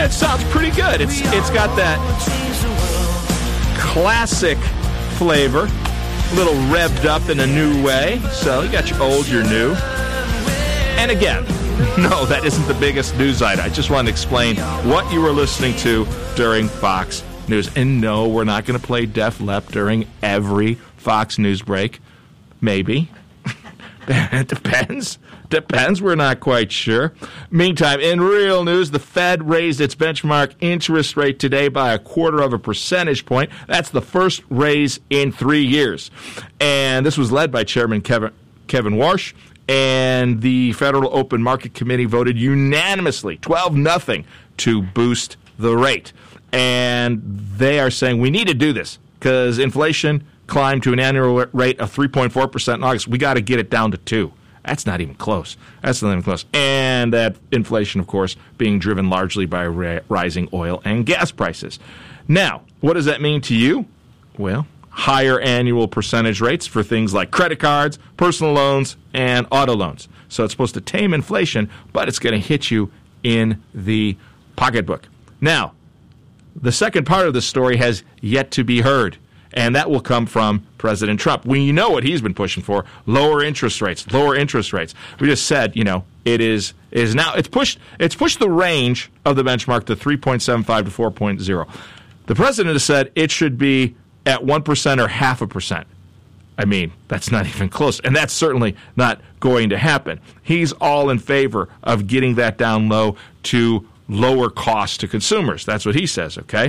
Yeah, it sounds pretty good. It's got that classic flavor, a little revved up in a new way. So you got your old, your new. And again, no, that isn't the biggest news item. I just wanted to explain what you were listening to during Fox News. And no, we're not going to play Def Leppard during every Fox News break. Maybe. It depends. We're not quite sure. Meantime, in real news, the Fed raised its benchmark interest rate today by 0.25 percentage point. That's the first raise in 3 years. And this was led by Chairman Kevin Warsh. And the Federal Open Market Committee voted unanimously, 12-0, to boost the rate. And they are saying we need to do this because inflation climbed to an annual rate of 3.4% in August. We got to get it down to 2%. That's not even close. And that inflation, of course, being driven largely by rising oil and gas prices. Now, what does that mean to you? Well, higher annual percentage rates for things like credit cards, personal loans, and auto loans. So it's supposed to tame inflation, but it's going to hit you in the pocketbook. Now, the second part of the story has yet to be heard, and that will come from President Trump. We know what he's been pushing for, lower interest rates. We just said, it is now, it's pushed the range of the benchmark to 3.75 to 4.0. The president has said it should be at 1% or 0.5%. I mean, that's not even close, and that's certainly not going to happen. He's all in favor of getting that down low to lower costs to consumers. That's what he says, okay?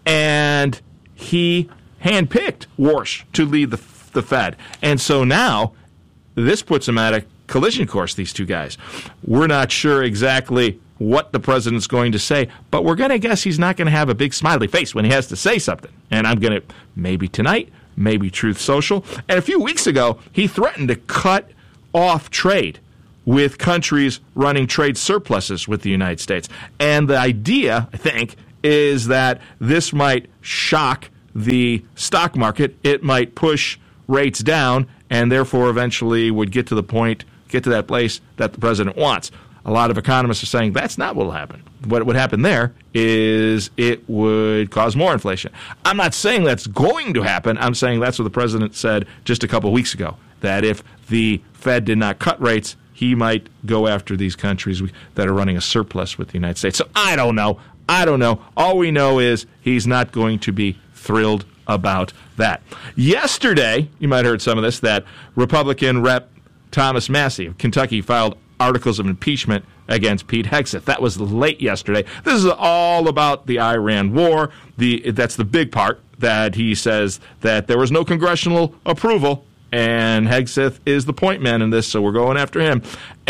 And he handpicked Warsh to lead the Fed. And so now this puts him at a collision course, these two guys. We're not sure exactly what the president's going to say, but we're going to guess he's not going to have a big smiley face when he has to say something. And I'm going to, maybe tonight, maybe Truth Social. And a few weeks ago, he threatened to cut off trade with countries running trade surpluses with the United States. And the idea, I think, is that this might shock the stock market. It might push rates down and therefore eventually would get to that place that the president wants. A lot of economists are saying that's not what will happen. What would happen there is it would cause more inflation. I'm not saying that's going to happen. I'm saying that's what the president said just a couple of weeks ago, that if the Fed did not cut rates, he might go after these countries that are running a surplus with the United States. So I don't know. All we know is he's not going to be thrilled about that. Yesterday, you might have heard some of this, that Republican Rep. Thomas Massie of Kentucky filed articles of impeachment against Pete Hegseth. That was late yesterday. This is all about the Iran war. That's the big part, that he says that there was no congressional approval, and Hegseth is the point man in this, so we're going after him.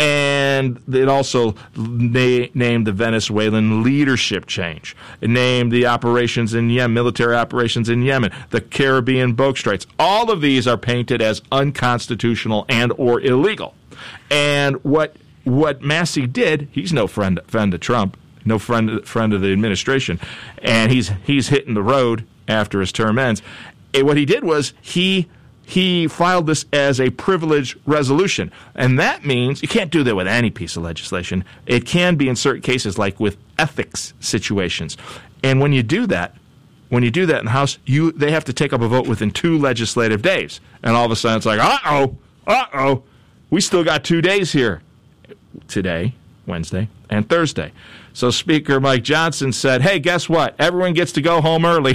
And it also named the Venezuelan leadership change. It named the operations in Yemen, military operations in Yemen, the Caribbean bokeh-straits. All of these are painted as unconstitutional and or illegal. And what Massie did, he's no friend of Trump, no friend of the administration, and he's hitting the road after his term ends. And what he did was he filed this as a privilege resolution, and that means you can't do that with any piece of legislation. It can be in certain cases, like with ethics situations. And when you do that in the House, they have to take up a vote within 2 legislative days. And all of a sudden it's like, uh-oh, we still got 2 days here. Today, Wednesday, and Thursday. So Speaker Mike Johnson said, hey, guess what? Everyone gets to go home early.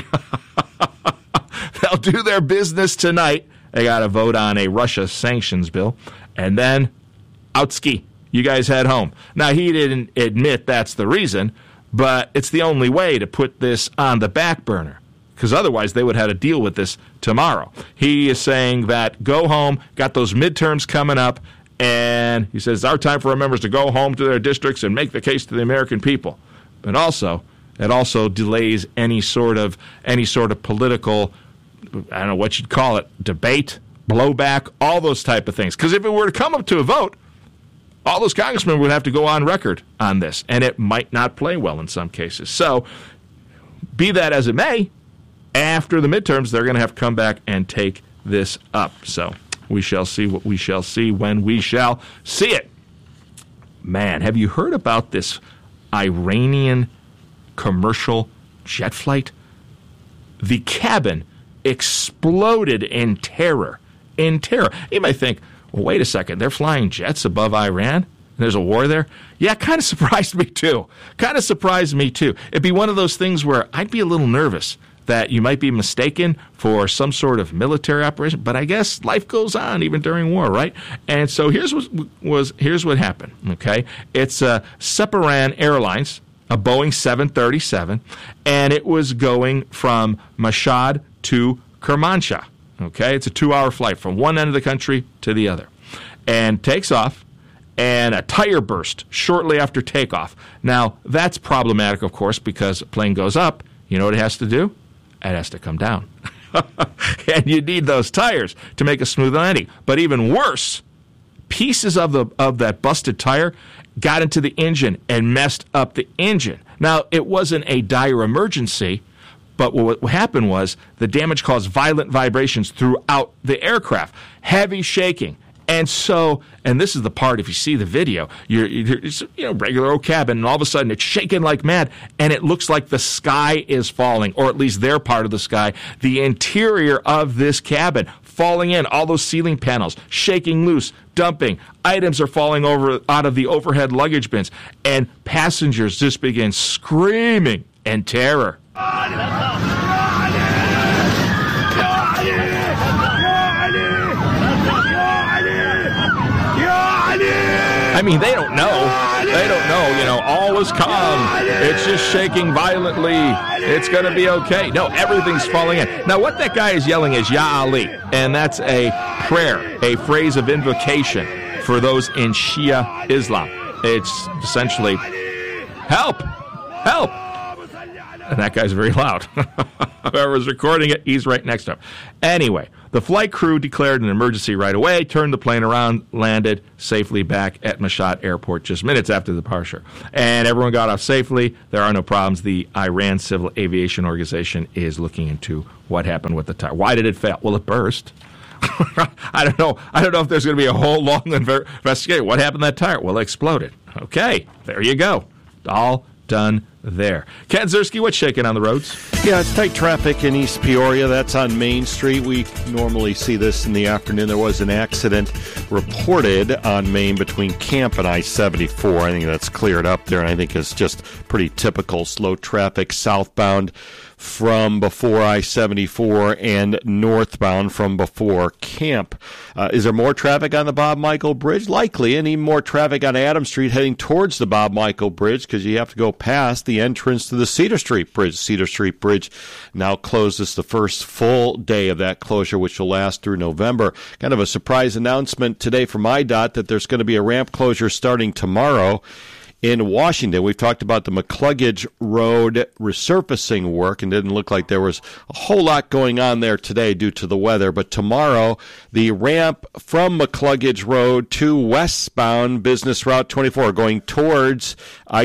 They'll do their business tonight. They got to vote on a Russia sanctions bill. And then, outski, you guys head home. Now, he didn't admit that's the reason, but it's the only way to put this on the back burner, because otherwise they would have to deal with this tomorrow. He is saying that go home, got those midterms coming up, and he says it's our time for our members to go home to their districts and make the case to the American people. But also, it also delays any sort of political, I don't know what you'd call it, debate, blowback, all those type of things. Because if it were to come up to a vote, all those congressmen would have to go on record on this, and it might not play well in some cases. So, be that as it may, after the midterms, they're going to have to come back and take this up. So, we shall see what we shall see when we shall see it. Man, have you heard about this Iranian commercial jet flight? The cabin exploded in terror. In terror. You might think, well, wait a second, they're flying jets above Iran? There's a war there? Yeah, kind of surprised me too. It'd be one of those things where I'd be a little nervous that you might be mistaken for some sort of military operation, but I guess life goes on even during war, right? And so here's what happened, okay? It's Separan Airlines, a Boeing 737, and it was going from Mashhad to Kermanshah, okay? It's a 2-hour flight from one end of the country to the other, and takes off, and a tire burst shortly after takeoff. Now, that's problematic, of course, because a plane goes up. You know what it has to do? It has to come down. And you need those tires to make a smooth landing. But even worse, pieces of that busted tire got into the engine and messed up the engine. Now, it wasn't a dire emergency, but what happened was the damage caused violent vibrations throughout the aircraft, heavy shaking. And so, and this is the part, if you see the video, it's regular old cabin, and all of a sudden it's shaking like mad, and it looks like the sky is falling, or at least their part of the sky. The interior of this cabin falling in, all those ceiling panels shaking loose, dumping. Items are falling out of the overhead luggage bins, and passengers just begin screaming in terror. I mean, they don't know. All is calm. It's just shaking violently. It's going to be okay. No, everything's falling in. Now, what that guy is yelling is, Ya Ali, and that's a prayer, a phrase of invocation for those in Shia Islam. It's essentially, help, help. And that guy's very loud. Whoever's recording it, he's right next to him. Anyway, the flight crew declared an emergency right away, turned the plane around, landed safely back at Mashhad Airport just minutes after the departure. And everyone got off safely. There are no problems. The Iran Civil Aviation Organization is looking into what happened with the tire. Why did it fail? Well, it burst. I don't know if there's going to be a whole long investigation. What happened to that tire? Well, it exploded. Okay, there you go. All done there. Ken Ziersky, what's shaking on the roads? Yeah, it's tight traffic in East Peoria. That's on Main Street. We normally see this in the afternoon. There was an accident reported on Main between Camp and I-74. I think that's cleared up there, and I think it's just pretty typical slow traffic southbound from before I-74 and northbound from before Camp. Is there more traffic on the Bob Michael Bridge? Likely, and even more traffic on Adams Street heading towards the Bob Michael Bridge because you have to go past the entrance to the Cedar Street Bridge. Cedar Street Bridge now closed. This is the first full day of that closure, which will last through November. Kind of a surprise announcement today from IDOT that there's going to be a ramp closure starting tomorrow in Washington. We've talked about the McCluggage Road resurfacing work, and didn't look like there was a whole lot going on there today due to the weather. But tomorrow, the ramp from McCluggage Road to westbound Business Route 24, going towards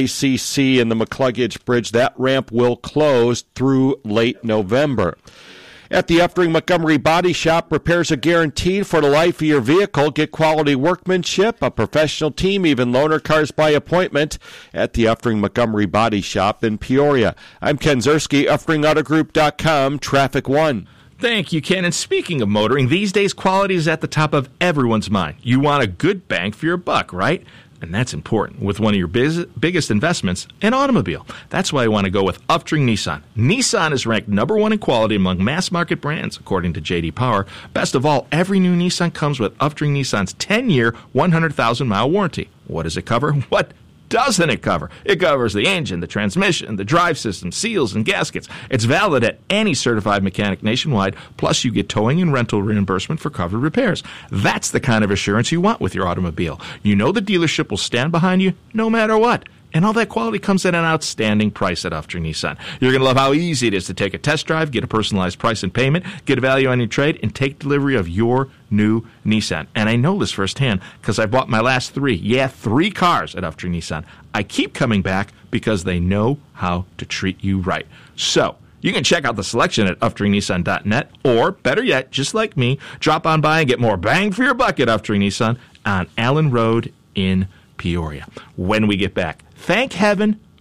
ICC and the McCluggage Bridge, that ramp will close through late November. At the Uftring Montgomery Body Shop, repairs are guaranteed for the life of your vehicle. Get quality workmanship, a professional team, even loaner cars by appointment at the Uftring Montgomery Body Shop in Peoria. I'm Ken Ziersky, UftingAutoGroup.com, Traffic One. Thank you, Ken. And speaking of motoring, these days quality is at the top of everyone's mind. You want a good bang for your buck, right? And that's important with one of your biggest investments, an automobile. That's why I want to go with Uftring Nissan. Nissan is ranked #1 in quality among mass market brands, according to J.D. Power. Best of all, every new Nissan comes with Uftring Nissan's 10-year, 100,000-mile warranty. What does it cover? What doesn't it cover? It covers the engine, the transmission, the drive system, seals, and gaskets. It's valid at any certified mechanic nationwide, plus you get towing and rental reimbursement for covered repairs. That's the kind of assurance you want with your automobile. You know the dealership will stand behind you no matter what. And all that quality comes at an outstanding price at Uftring Nissan. You're going to love how easy it is to take a test drive, get a personalized price and payment, get a value on your trade, and take delivery of your new Nissan. And I know this firsthand because I bought my last 3 cars at Uftring Nissan. I keep coming back because they know how to treat you right. So you can check out the selection at UftingNissan.net, or better yet, just like me, drop on by and get more bang for your buck at Uftring Nissan on Allen Road in Peoria. When we get back, thank heaven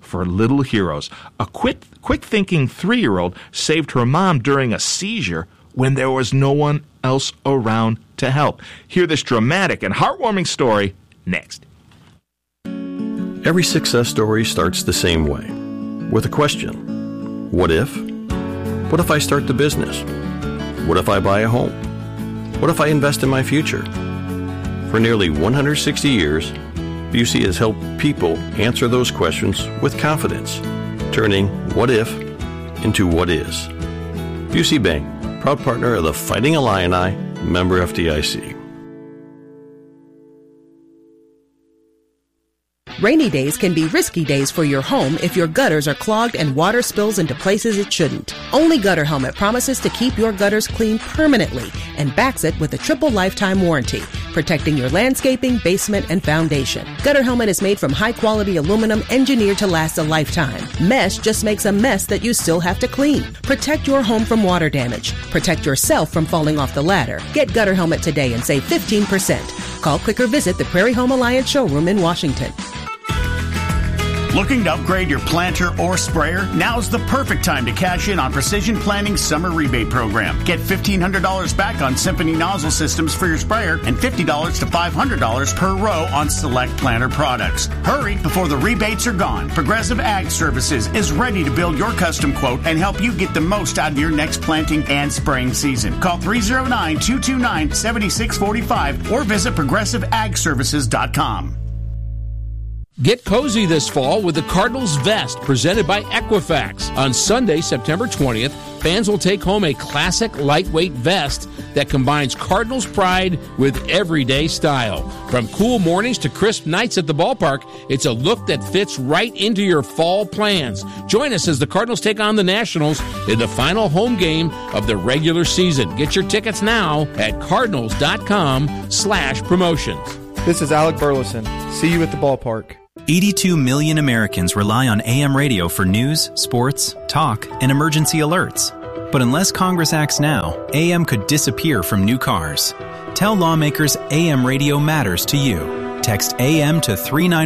for little heroes. A quick-thinking 3-year-old saved her mom during a seizure when there was no one else around to help. Hear this dramatic and heartwarming story next. Every success story starts the same way, with a question. What if? What if I start the business? What if I buy a home? What if I invest in my future? For nearly 160 years, Busey has helped people answer those questions with confidence, turning what if into what is. Busey Bank, proud partner of the Fighting Illini, member FDIC. Rainy days can be risky days for your home if your gutters are clogged and water spills into places it shouldn't. Only Gutter Helmet promises to keep your gutters clean permanently and backs it with a triple lifetime warranty, protecting your landscaping, basement, and foundation. Gutter Helmet is made from high-quality aluminum engineered to last a lifetime. Mesh just makes a mess that you still have to clean. Protect your home from water damage. Protect yourself from falling off the ladder. Get Gutter Helmet today and save 15%. Call, click, or visit the Prairie Home Alliance showroom in Washington. Looking to upgrade your planter or sprayer? Now's the perfect time to cash in on Precision Planning's summer rebate program. Get $1,500 back on Symphony nozzle systems for your sprayer and $50 to $500 per row on select planter products. Hurry before the rebates are gone. Progressive Ag Services is ready to build your custom quote and help you get the most out of your next planting and spraying season. Call 309-229-7645 or visit progressiveagservices.com. Get cozy this fall with the Cardinals Vest presented by Equifax. On Sunday, September 20th, fans will take home a classic lightweight vest that combines Cardinals pride with everyday style. From cool mornings to crisp nights at the ballpark, it's a look that fits right into your fall plans. Join us as the Cardinals take on the Nationals in the final home game of the regular season. Get your tickets now at cardinals.com/promotions. This is Alec Burleson. See you at the ballpark. 82 million Americans rely on AM radio for news, sports, talk, and emergency alerts. But unless Congress acts now, AM could disappear from new cars. Tell lawmakers AM radio matters to you. Text AM to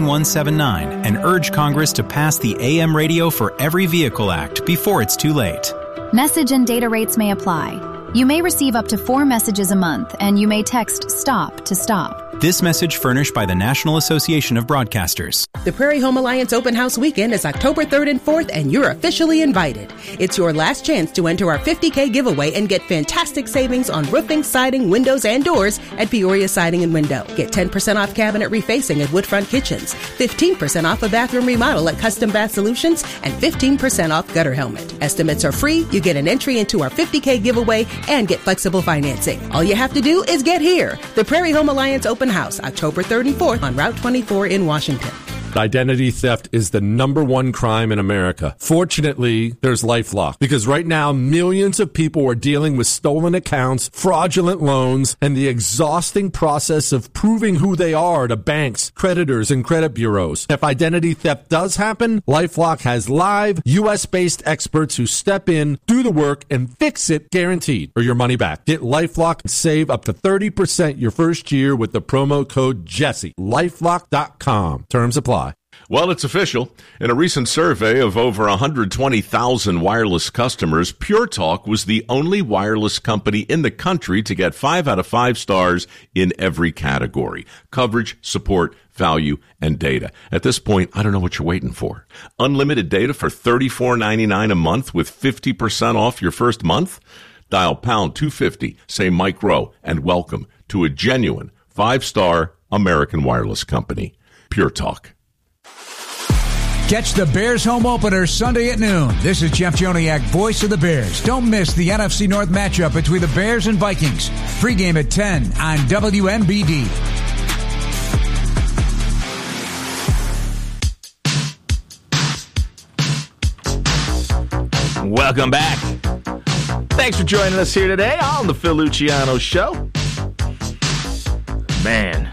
39179 and urge Congress to pass the AM Radio for Every Vehicle Act before it's too late. Message and data rates may apply. You may receive up to 4 messages a month, and you may text STOP to stop. This message furnished by the National Association of Broadcasters. The Prairie Home Alliance Open House Weekend is October 3rd and 4th, and you're officially invited. It's your last chance to enter our $50K giveaway and get fantastic savings on roofing, siding, windows, and doors at Peoria Siding and Window. Get 10% off cabinet refacing at Woodfront Kitchens, 15% off a bathroom remodel at Custom Bath Solutions, and 15% off Gutter Helmet. Estimates are free, you get an entry into our $50K giveaway, and get flexible financing. All you have to do is get here. The Prairie Home Alliance Open House, October 3rd and 4th on Route 24 in Washington. Identity theft is the #1 crime in America. Fortunately, there's LifeLock, because right now millions of people are dealing with stolen accounts, fraudulent loans, and the exhausting process of proving who they are to banks, creditors, and credit bureaus. If identity theft does happen, LifeLock has live US-based experts who step in, do the work, and fix it guaranteed, or your money back. Get LifeLock and save up to 30% your first year with the promo code Jesse. LifeLock.com. Terms apply. Well, it's official. In a recent survey of over 120,000 wireless customers, Pure Talk was the only wireless company in the country to get 5 out of 5 stars in every category: coverage, support, value, and data. At this point, I don't know what you're waiting for. Unlimited data for $34.99 a month with 50% off your first month? Dial pound 250, say Mike Rowe, and welcome to a genuine 5-star American wireless company. Pure Talk. Catch the Bears home opener Sunday at noon. This is Jeff Joniak, voice of the Bears. Don't miss the NFC North matchup between the Bears and Vikings. Pregame at 10 on WMBD. Welcome back. Thanks for joining us here today on the Phil Luciano Show. Man,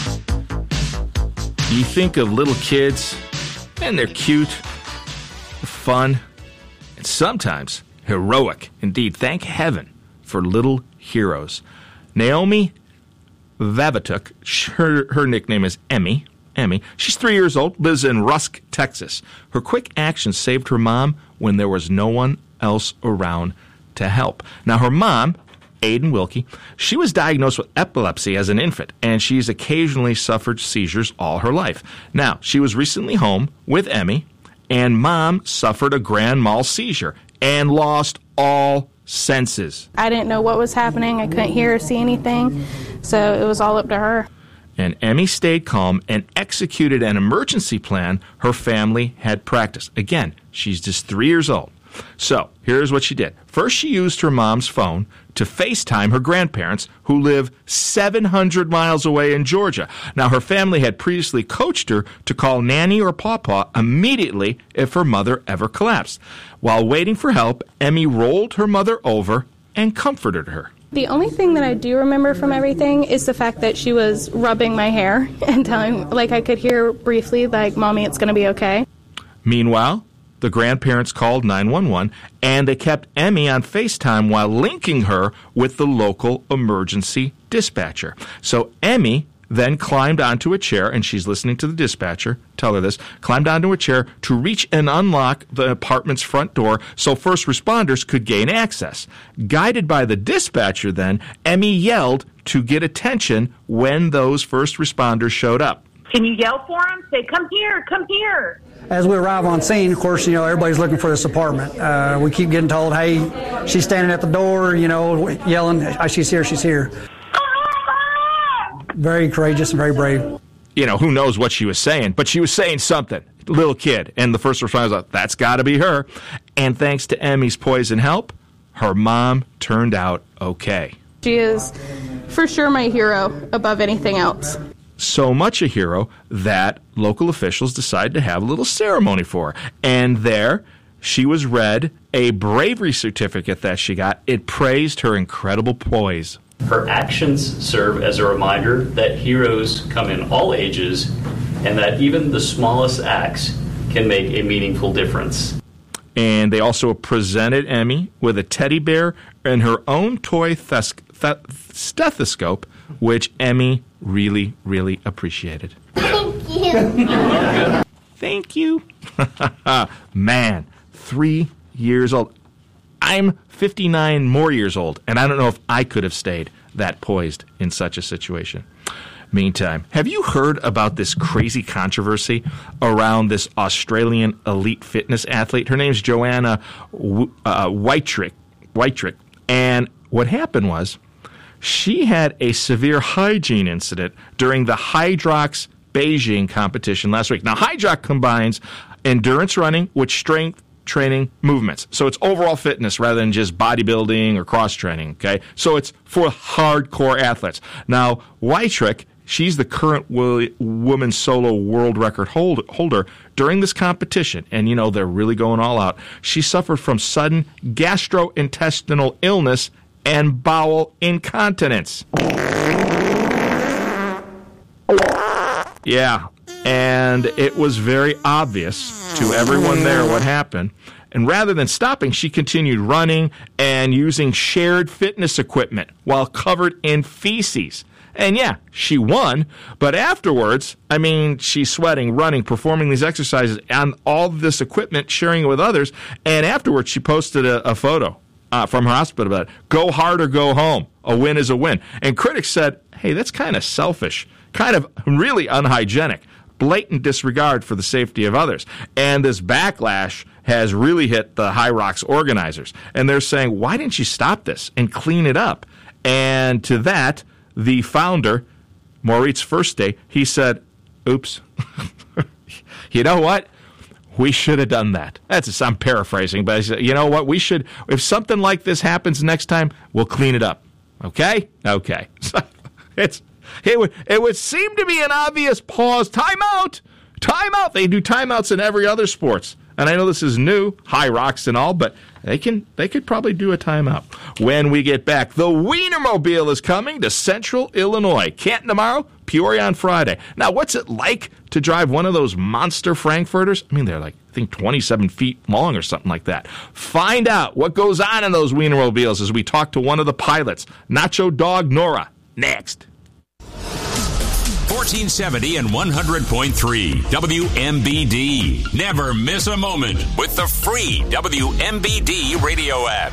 you think of little kids, and they're cute, fun, and sometimes heroic. Indeed, thank heaven for little heroes. Naomi Vavituk, her nickname is Emmy, Emmy. She's 3 years old, lives in Rusk, Texas. Her quick action saved her mom when there was no one else around to help. Now, her mom, Aiden Wilkie, she was diagnosed with epilepsy as an infant, and she's occasionally suffered seizures all her life. Now, she was recently home with Emmy, and Mom suffered a grand mal seizure and lost all senses. I didn't know what was happening. I couldn't hear or see anything, so it was all up to her. And Emmy stayed calm and executed an emergency plan her family had practiced. Again, she's just 3 years old. So, here's what she did. First, she used her mom's phone to FaceTime her grandparents, who live 700 miles away in Georgia. Now, her family had previously coached her to call Nanny or Pawpaw immediately if her mother ever collapsed. While waiting for help, Emmy rolled her mother over and comforted her. The only thing that I do remember from everything is the fact that she was rubbing my hair and telling, like, I could hear briefly, like, Mommy, it's going to be okay. Meanwhile, the grandparents called 911, and they kept Emmy on FaceTime while linking her with the local emergency dispatcher. So Emmy then climbed onto a chair, and she's listening to the dispatcher tell her this, climbed onto a chair to reach and unlock the apartment's front door so first responders could gain access. Guided by the dispatcher then, Emmy yelled to get attention when those first responders showed up. Can you yell for them? Say, come here, come here. As we arrive on scene, of course, everybody's looking for this apartment. We keep getting told, hey, she's standing at the door, yelling, she's here, she's here. Very courageous and very brave. Who knows what she was saying, but she was saying something. Little kid. And the first responders thought, that's got to be her. And thanks to Emmy's poise and help, her mom turned out okay. She is for sure my hero above anything else. So much a hero that local officials decided to have a little ceremony for her. And there, she was read a bravery certificate that she got. It praised her incredible poise. Her actions serve as a reminder that heroes come in all ages and that even the smallest acts can make a meaningful difference. And they also presented Emmy with a teddy bear and her own toy stethoscope, which Emmy really, really appreciated. Thank you. Thank you. Man, 3 years old. I'm 59 more years old, and I don't know if I could have stayed that poised in such a situation. Meantime, have you heard about this crazy controversy around this Australian elite fitness athlete? Her name's Joanna Whitrick. And what happened was she had a severe hygiene incident during the Hydrox Beijing competition last week. Now, Hydrox combines endurance running with strength training movements. So it's overall fitness rather than just bodybuilding or cross-training, okay? So it's for hardcore athletes. Now, Whitrick, she's the current women's solo world record holder during this competition. And, they're really going all out. She suffered from sudden gastrointestinal illness and bowel incontinence. Yeah, and it was very obvious to everyone there what happened. And rather than stopping, she continued running and using shared fitness equipment while covered in feces. And yeah, she won, but afterwards, she's sweating, running, performing these exercises on all of this equipment, sharing it with others. And afterwards, she posted a photo from her hospital about it. Go hard or go home. A win is a win. And critics said, hey, that's kind of selfish, kind of really unhygienic, blatant disregard for the safety of others. And this backlash has really hit the Hydrox organizers. And they're saying, why didn't you stop this and clean it up? And to that, the founder, Moritz Firstday, he said, oops, you know what? We should have done that. I'm paraphrasing, but I said, you know what? We should, if something like this happens next time, we'll clean it up. Okay? Okay. So it would seem to be an obvious pause. Timeout! Timeout! They do timeouts in every other sports. And I know this is new, Hydrox and all, but they could probably do a timeout. When we get back, the Wienermobile is coming to Central Illinois. Canton tomorrow, Peoria on Friday. Now, what's it like to drive one of those monster Frankfurters? They're like, 27 feet long or something like that. Find out what goes on in those Wienermobiles as we talk to one of the pilots, Nacho Dog Nora, next. 1470 and 100.3 WMBD. Never miss a moment with the free WMBD radio app.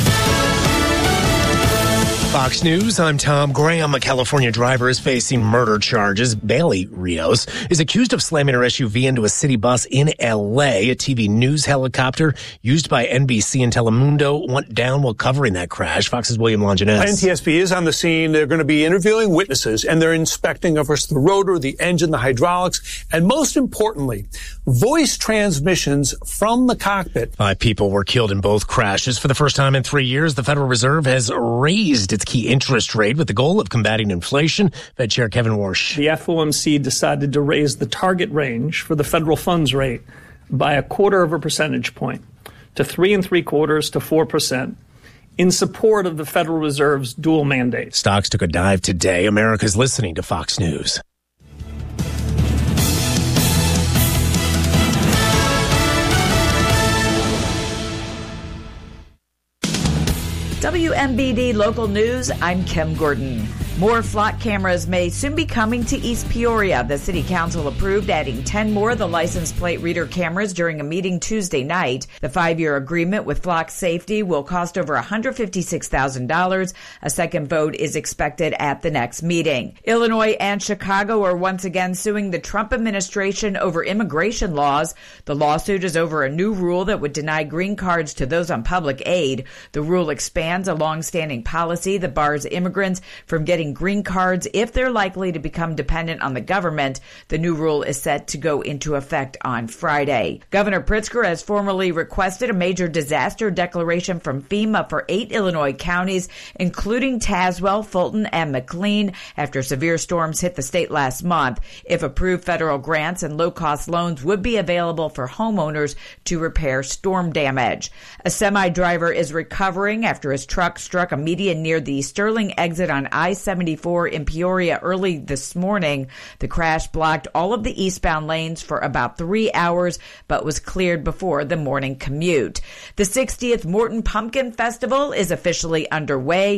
Fox News, I'm Tom Graham. A California driver is facing murder charges. Bailey Rios is accused of slamming her SUV into a city bus in L.A. A TV news helicopter used by NBC and Telemundo went down while covering that crash. Fox's William Longinus. NTSB is on the scene. They're going to be interviewing witnesses, and they're inspecting, of course, the rotor, the engine, the hydraulics, and most importantly, voice transmissions from the cockpit. 5 people were killed in both crashes. For the first time in 3 years, the Federal Reserve has raised its key interest rate with the goal of combating inflation. Fed Chair Kevin Warsh. The FOMC decided to raise the target range for the federal funds rate by 0.25 percentage point to 3 3/4 to 4% in support of the Federal Reserve's dual mandate. Stocks took a dive today. America's listening to Fox News. WMBD Local News, I'm Kim Gordon. More flock cameras may soon be coming to East Peoria. The City Council approved adding 10 more of the license plate reader cameras during a meeting Tuesday night. The 5-year agreement with Flock Safety will cost over $156,000. A second vote is expected at the next meeting. Illinois and Chicago are once again suing the Trump administration over immigration laws. The lawsuit is over a new rule that would deny green cards to those on public aid. The rule expands a long-standing policy that bars immigrants from getting green cards if they're likely to become dependent on the government. The new rule is set to go into effect on Friday. Governor Pritzker has formally requested a major disaster declaration from FEMA for 8 Illinois counties, including Tazewell, Fulton, and McLean, after severe storms hit the state last month. If approved, federal grants and low-cost loans would be available for homeowners to repair storm damage. A semi-driver is recovering after his truck struck a median near the Sterling exit on I-74 in Peoria early this morning. The crash blocked all of the eastbound lanes for about 3 hours, but was cleared before the morning commute. The 60th Morton Pumpkin Festival is officially underway.